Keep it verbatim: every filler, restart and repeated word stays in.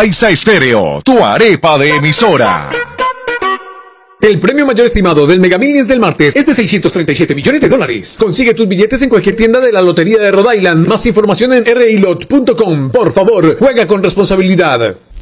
Paisa Estéreo, tu arepa de emisora. El premio mayor estimado del Mega Millions del martes es de seiscientos treinta y siete millones de dólares. Consigue tus billetes en cualquier tienda de la Lotería de Rhode Island. Más información en r i lot punto com. Por favor, juega con responsabilidad.